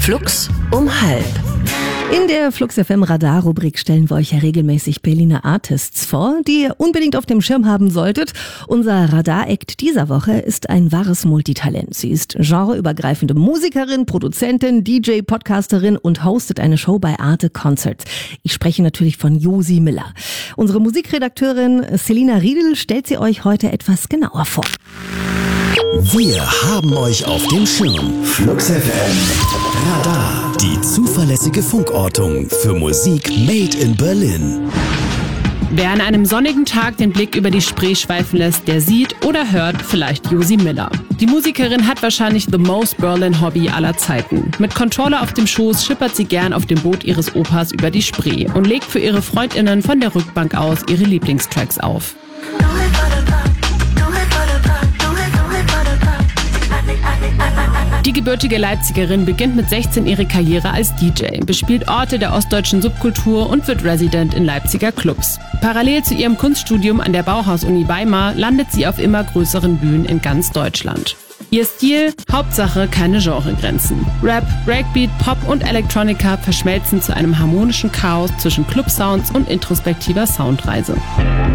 Flux um 12:30. In der Flux FM Radar-Rubrik stellen wir euch ja regelmäßig Berliner Artists vor, die ihr unbedingt auf dem Schirm haben solltet. Unser Radar-Act dieser Woche ist ein wahres Multitalent. Sie ist genreübergreifende Musikerin, Produzentin, DJ, Podcasterin und hostet eine Show bei Arte Concerts. Ich spreche natürlich von Josi Miller. Unsere Musikredakteurin Selina Riedel stellt sie euch heute etwas genauer vor. Wir haben euch auf dem Schirm. Flux FM Radar. Die zuverlässige Funkortung für Musik made in Berlin. Wer an einem sonnigen Tag den Blick über die Spree schweifen lässt, der sieht oder hört vielleicht Josi Miller. Die Musikerin hat wahrscheinlich the most Berlin Hobby aller Zeiten. Mit Controller auf dem Schoß schippert sie gern auf dem Boot ihres Opas über die Spree und legt für ihre FreundInnen von der Rückbank aus ihre Lieblingstracks auf. Die gebürtige Leipzigerin beginnt mit 16 ihre Karriere als DJ, bespielt Orte der ostdeutschen Subkultur und wird Resident in Leipziger Clubs. Parallel zu ihrem Kunststudium an der Bauhaus-Uni Weimar landet sie auf immer größeren Bühnen in ganz Deutschland. Ihr Stil? Hauptsache keine Genregrenzen. Rap, Breakbeat, Pop und Electronica verschmelzen zu einem harmonischen Chaos zwischen Clubsounds und introspektiver Soundreise.